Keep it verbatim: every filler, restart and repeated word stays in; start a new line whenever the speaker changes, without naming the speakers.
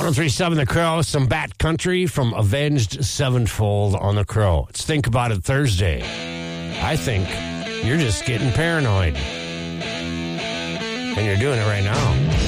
one oh three point seven The Crow, some Bat Country from Avenged Sevenfold on The Crow. It's Think About It Thursday. I think you're just getting paranoid. And you're doing it right now.